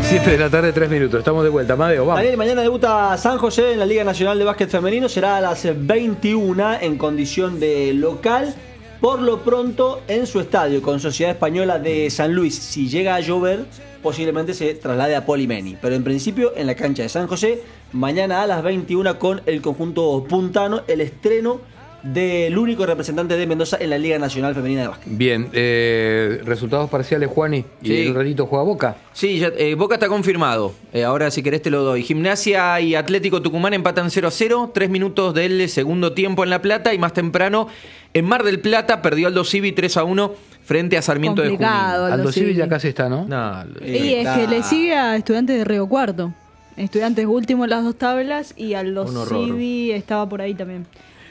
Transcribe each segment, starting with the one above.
7 de la tarde, 3 minutos. Estamos de vuelta. Amadeo, vamos. Daniel, mañana debuta San José en la Liga Nacional de Básquet Femenino. Será a las 21 en condición de local. Por lo pronto en su estadio con Sociedad Española de San Luis. Si llega a llover, posiblemente se traslade a Polimeni. Pero en principio en la cancha de San José, mañana a las 21 con el conjunto puntano, el estreno del único representante de Mendoza en la Liga Nacional Femenina de Básquet. Bien, resultados parciales, Juani. Sí. Y en un ratito juega Boca. Sí, ya, Boca está confirmado. Ahora si querés te lo doy. Gimnasia y Atlético Tucumán empatan 0-0. 3 minutos del segundo tiempo en La Plata. Y más temprano en Mar del Plata perdió Aldo Civi 3-1 frente a Sarmiento de Junín. Aldo Civi ya casi está, ¿no? No, Y es que le sigue a Estudiantes de Río Cuarto. Estudiantes último en las dos tablas y Aldo Civi estaba por ahí también.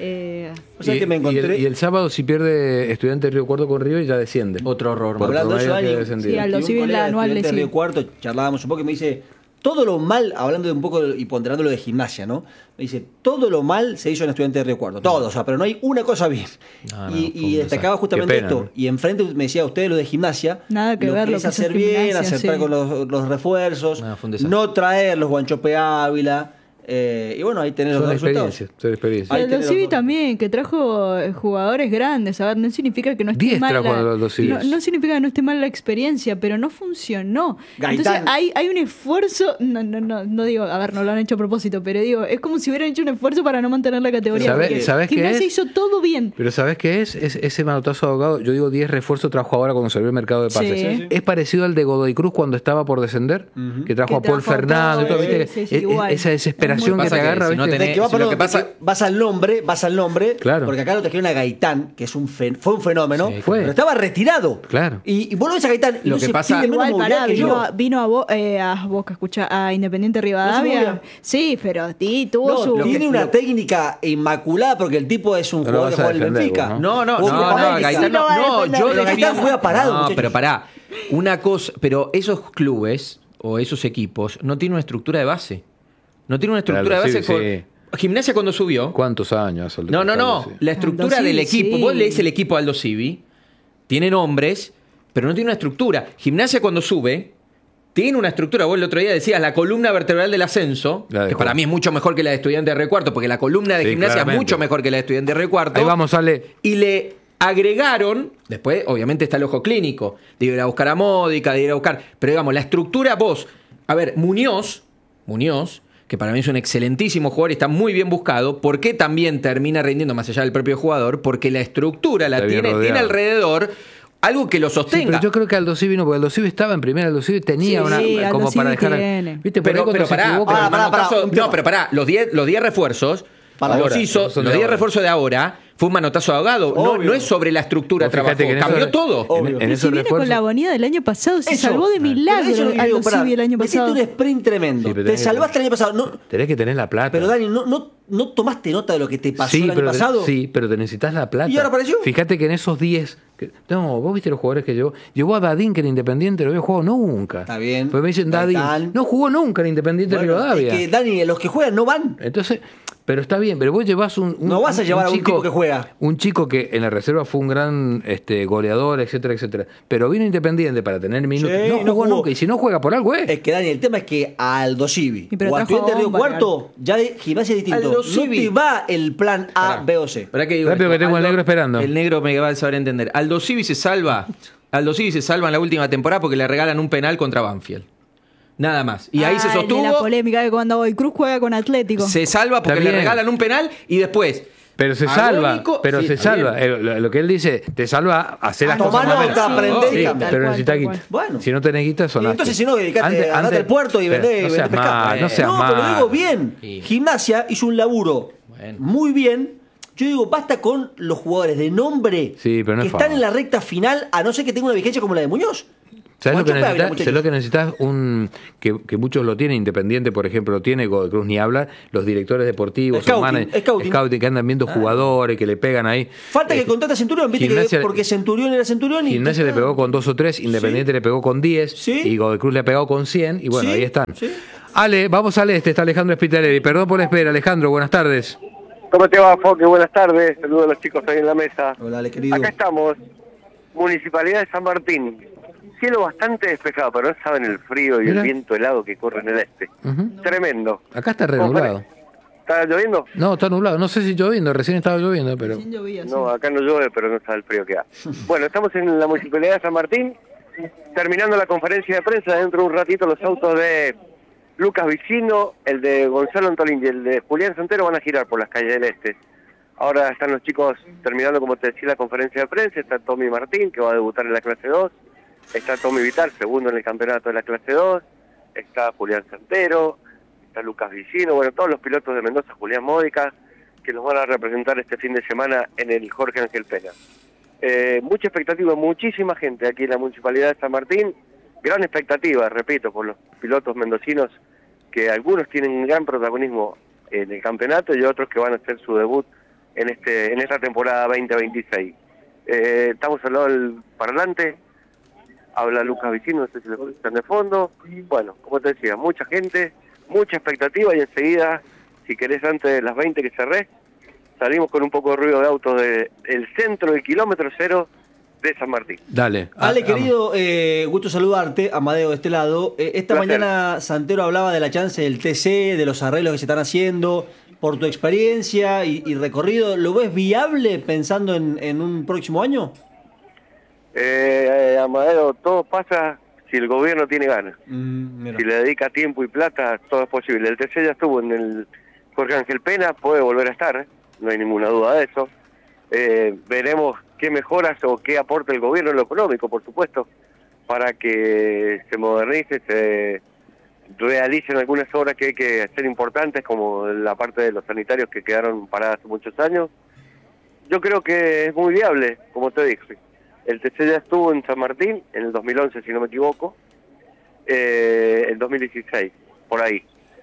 O sea que me encontré. Y el sábado, si pierde Estudiante de Río Cuarto con Río, ya desciende. otro horror. Por Hablando de eso, promedio Dani, que descendido. Sí, Aldo y un Civi en la colega anual estudiante le de Río sigue. Cuarto, charlábamos un poco y me dice, todo lo mal, hablando de un poco y ponderándolo de gimnasia, ¿no? Me dice, todo lo mal se hizo en Estudiante de Río Cuarto, todo, o sea, pero no hay una cosa bien. No, y fue un destacaba justamente Qué pena, esto. ¿no? Y enfrente me decía, ustedes lo de gimnasia, Nada que ver lo lo es que hizo hacer bien, Gimnasia, acertar sí. con los refuerzos, No, fue un desastre. no traer los Guanchope Ávila. Y bueno, ahí tenés los Son dos resultados. experiencias, son experiencias. Ahí Aldo tenés los Civi dos. también, que trajo jugadores grandes. A ver, no significa que no esté 10 mal. trajo Aldo Civi. No significa que no esté mal la experiencia, pero no funcionó. Gaitán. Entonces hay un esfuerzo. No digo, a ver, no lo han hecho a propósito, pero digo, es como si hubieran hecho un esfuerzo para no mantener la categoría. ¿Sabés porque qué Gimnasia es? hizo todo bien. Pero ¿sabés qué es? Es ese manotazo de ahogado. Yo digo 10 refuerzos trajo ahora cuando se abrió el mercado de pases. Sí. Es parecido al de Godoy Cruz cuando estaba por descender, que trajo a Que Paul trajo a Fernando y todo, todo, ¿viste? sí, igual. Esa desesperación Es muy que te pasa que agarra, si no ¿viste? tenés- De que va para lo que pasa- vas al nombre, Claro. porque acá lo trajeron a Gaitán, que es fue un fenómeno, Sí, fue. pero estaba retirado. Claro. Y vos lo ves a Gaitán, y Lo no que se pasa- tiene menos Igual, movilidad pará, que yo. vino a Boca, escucha, a Independiente Rivadavia. movía. Sí, pero tuvo No, su. tiene una técnica inmaculada porque el tipo es un No lo jugador que vas a juega en el defender Benfica. vos, No, Gaitán no va a no, defender. yo Pero Gaitán defiendo- juega parado, No, muchachos. pero pará. Una cosa, pero esos clubes o esos equipos no tienen una estructura de base. No tienen una estructura de Aldo base. Civi, Gimnasia cuando subió. ¿Cuántos años? Aldo No. Civi? La estructura Aldo del Civi, equipo. sí. Vos lees el equipo Aldo Civi, tiene nombres, pero no tiene una estructura. Gimnasia cuando sube, tiene una estructura. Vos el otro día decías la columna vertebral del ascenso, La de que para Juan. mí es mucho mejor que la de Estudiantes de Río Cuarto, porque la columna de Sí, Gimnasia claramente. es mucho mejor que la de Estudiantes de Río Cuarto. Ahí vamos, Ale. Y le agregaron, después obviamente está el ojo clínico, de ir a buscar a Módica, de ir a buscar, pero digamos, la estructura vos, a ver, Muñoz, que para mí es un excelentísimo jugador y está muy bien buscado, ¿por qué también termina rindiendo más allá del propio jugador? Porque la estructura la Está bien tiene rodeado. alrededor algo que lo Sí, sostenga. pero yo creo que Aldo Civi no, porque Aldo Civi estaba en primera, Aldo Civi tenía Sí, una sí, Aldo como para Civi dejar. tiene. ¿Viste? Por ahí cuando se pará, equivoca- pero el Pará, manotazo- un tema. no, pero pará, los 10 refuerzos, Para los ahora, hizo, esos son de los 10 ahora. refuerzos de ahora, fue un manotazo ahogado. Obvio. No es sobre la estructura Vos fíjate trabajó, que en cambió eso- todo. Obvio. En Pero esos si viene con refuerzos- la agonía del año pasado, se Eso. salvó de Pero milagro eso es lo que Aldo digo, pará, Civi el año metiste pasado. un sprint tremendo. Sí, pero Te tenés que- salvaste el año pasado. No, Tenés que tener la plata. pero Dani, ¿no tomaste nota de lo que te pasó Sí, el año pero pasado? sí, pero te necesitas la plata. ¿Y ahora apareció? Fíjate que en esos 10. No, vos viste los jugadores que llevó. Llevó a Dadín, que era Independiente, lo había jugado nunca. Está bien. Pues me dicen Dadín. Gaitán. No jugó nunca en Independiente Bueno, Rivadavia. es que, Dani, los que juegan no van. Entonces, pero está bien, pero vos llevás No vas a llevar a un tipo que juega. Un chico que en la reserva fue un gran goleador, etcétera, etcétera. Pero vino Independiente para tener minutos. Sí, no no jugó jugó. nunca. Y si no juega por algo, Es que, Dani, el tema es que a Aldo Civi Y pero o a trajo Estudiantes de Río bomba, Cuarto, ya de gimnasia es distinto. Aldo No Civi. te va el plan A, Pará. B o C. ¿Para qué digo Rápido esto? que tengo al negro esperando. El negro me va a saber entender. Aldo Civi se salva en la última temporada porque le regalan un penal contra Banfield. Nada más. Y ahí se Ah, el de la sostuvo. polémica de cuando Godoy Cruz juega con Atlético. Se salva porque Está le bien. regalan un penal y después. Pero se agónico, salva, sí, se está salva. bien. Lo que él dice, te salva hacer las Tomá cosas nota, mal. aprendé Sí, y cambiar. pero Tal necesitas cual, guita. tal Bueno. Si no tenés guita, Y sonaste. entonces, si no, dedicate, andate al puerto y pero vendé no seas pescado. mal, no seas No, mal. pero lo digo bien. Sí. Gimnasia hizo un laburo Bueno. muy bien. Yo digo, basta con los jugadores de nombre Sí, pero no que es están fácil. en la recta final, a no ser que tenga una vigencia como la de Muñoz. ¿Sabes lo que Guanchope Ávila, necesitas? muchachos. ¿Sabes lo que necesitas? Que muchos lo tienen, Independiente, por ejemplo, lo tiene, Godoy Cruz ni habla, los directores deportivos, Scouting, scouting. que andan viendo jugadores, que le pegan ahí. Falta que contrate a Centurión, viste Gimnasia- que porque Centurión era Centurión y Gimnasia le pegó con 2 o 3, Independiente le pegó con 10, Sí. y Godoy Cruz le pegó con 100, y bueno, Sí, ahí están. sí. Ale, vamos al este, está Alejandro Spitaleri. Perdón por la espera, Alejandro, buenas tardes. ¿Cómo te va, Foque? Buenas tardes. Saludos a los chicos ahí en la mesa. Hola, Ale, querido. Acá estamos, Municipalidad de San Martín. cielo bastante despejado, pero no saben el frío y Mira. el viento helado que corre en el este. Tremendo. Acá está renublado. ¿Está lloviendo? No, está nublado. No sé si lloviendo, recién estaba lloviendo, pero... Recién llovía, sí. No, acá no llueve, pero no sabe el frío que hace. Bueno, estamos en la Municipalidad de San Martín, terminando la conferencia de prensa. Dentro de un ratito los autos de Lucas Vicino, el de Gonzalo Antolín y el de Julián Santero van a girar por las calles del este. Ahora están los chicos terminando, como te decía, la conferencia de prensa. Está Tommy Martín, que va a debutar en la clase 2. Está Tommy Vital, segundo en el campeonato de la clase 2. Está Julián Santero, está Lucas Vicino, bueno, todos los pilotos de Mendoza, Julián Módica, que nos van a representar este fin de semana en el Jorge Ángel Pena. Mucha expectativa, muchísima gente aquí en la Municipalidad de San Martín. Gran expectativa, repito, por los pilotos mendocinos, que algunos tienen un gran protagonismo en el campeonato y otros que van a hacer su debut en esta temporada 2026. Estamos al lado del parlante, habla Lucas Vicino, no sé si lo escuchan de fondo. Bueno, como te decía, mucha gente, mucha expectativa, y enseguida, si querés antes de las 20 que cerré, salimos con un poco de ruido de autos del centro del kilómetro cero de San Martín. Dale. Ale, querido, gusto saludarte, Amadeo de este lado. Esta Placer. mañana Santero hablaba de la chance del TC, de los arreglos que se están haciendo. Por tu experiencia y recorrido, ¿lo ves viable pensando en un próximo año? Amadeo, todo pasa si el gobierno tiene ganas. Mira. Si le dedica tiempo y plata, todo es posible. El TC ya estuvo en el Jorge Ángel Pena, puede volver a estar, no hay ninguna duda de eso. Veremos qué mejoras o qué aporta el gobierno en lo económico, por supuesto, para que se modernice, se realicen algunas obras que hay que hacer importantes, como la parte de los sanitarios que quedaron paradas hace muchos años. Yo creo que es muy viable, como te dije. El TC ya estuvo en San Martín en el 2011, si no me equivoco, el 2016, por ahí.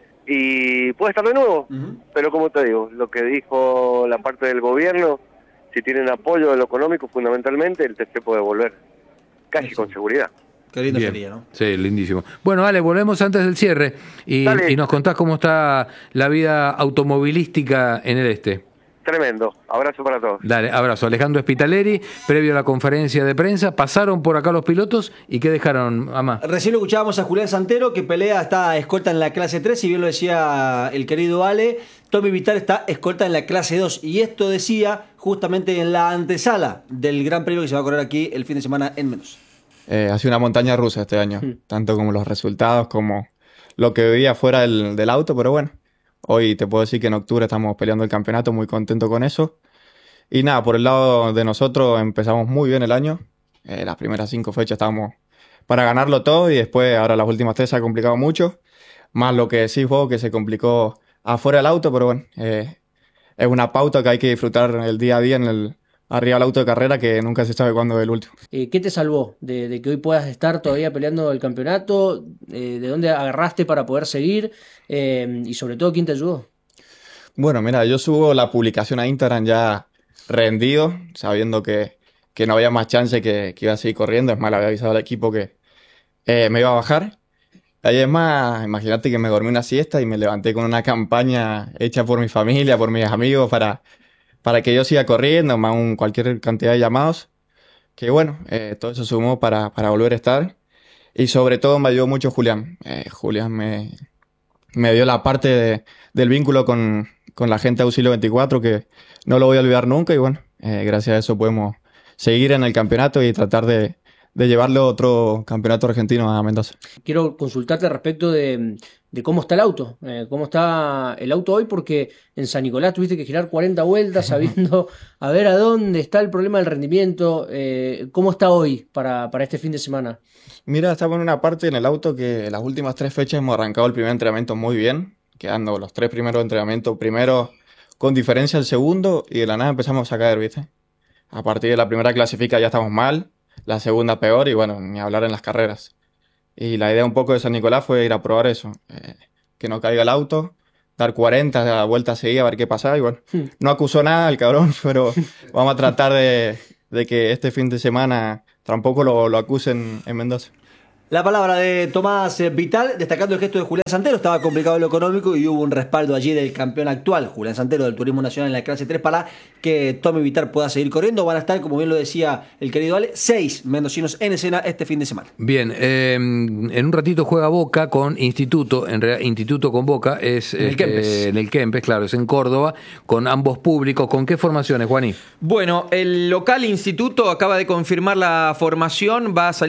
Y puede estar de nuevo, pero como te digo, lo que dijo la parte del gobierno, si tienen apoyo de lo económico fundamentalmente, el TC puede volver casi con seguridad. Qué lindo Bien. sería, ¿no? Sí, lindísimo. Bueno, Ale, volvemos antes del cierre Dale. y nos contás cómo está la vida automovilística en el este. Tremendo. Abrazo para todos. Dale, abrazo. Alejandro Spitaleri, previo a la conferencia de prensa, pasaron por acá los pilotos y ¿qué dejaron, Amá? Recién lo escuchábamos a Julián Santero, que pelea, está escolta en la clase 3, si bien lo decía el querido Ale. Tommy Vital está escolta en la clase 2. Y esto decía justamente en la antesala del Gran Premio que se va a correr aquí el fin de semana en Mendoza. Ha sido una montaña rusa este año, tanto como los resultados como lo que veía fuera del auto, pero bueno, hoy te puedo decir que en octubre estamos peleando el campeonato, muy contento con eso. Y nada, por el lado de nosotros empezamos muy bien el año, las primeras 5 fechas estábamos para ganarlo todo y después ahora las últimas 3 se ha complicado mucho, más lo que decís vos que se complicó afuera del auto, pero bueno, es una pauta que hay que disfrutar el día a día arriba del auto de carrera, que nunca se sabe cuándo es el último. ¿Qué te salvó de que hoy puedas estar todavía peleando el campeonato? ¿De dónde agarraste para poder seguir? Y sobre todo, ¿quién te ayudó? Bueno, mira, yo subo la publicación a Instagram ya rendido, sabiendo que no había más chance que iba a seguir corriendo. Es más, le había avisado al equipo que me iba a bajar. Ahí es más, imagínate que me dormí una siesta y me levanté con una campaña hecha por mi familia, por mis amigos, para que yo siga corriendo, más cualquier cantidad de llamados. Que bueno, todo eso sumó para volver a estar. Y sobre todo me ayudó mucho Julián. Julián me dio la parte del vínculo con la gente de Auxilio 24, que no lo voy a olvidar nunca. Y bueno, gracias a eso podemos seguir en el campeonato y tratar de llevarle otro campeonato argentino a Mendoza. Quiero consultarte respecto de cómo está el auto, cómo está el auto hoy, porque en San Nicolás tuviste que girar 40 vueltas sabiendo a ver a dónde está el problema del rendimiento. ¿Cómo está hoy para este fin de semana? Mira, estamos en una parte en el auto que las últimas 3 fechas hemos arrancado el primer entrenamiento muy bien, quedando los 3 primeros entrenamientos primero con diferencia al segundo, y de la nada empezamos a caer, ¿viste? A partir de la primera clasifica ya estamos mal, la segunda peor, y bueno, ni hablar en las carreras. Y la idea un poco de San Nicolás fue ir a probar eso, que no caiga el auto, dar 40 vueltas seguidas a ver qué pasaba, y bueno, no acusó nada el cabrón, pero vamos a tratar de que este fin de semana tampoco lo acusen en Mendoza. La palabra de Tomás Vital, destacando el gesto de Julián Santero. Estaba complicado lo económico y hubo un respaldo allí del campeón actual, Julián Santero, del Turismo Nacional en la clase 3, para que Tommy Vital pueda seguir corriendo. Van a estar, como bien lo decía el querido Ale, 6 mendocinos en escena este fin de semana. Bien, en un ratito juega Boca con Instituto, en realidad Instituto con Boca es en el Kempes, claro, es en Córdoba, con ambos públicos. ¿Con qué formaciones, Juaní? Bueno, el local Instituto acaba de confirmar la formación, va a salir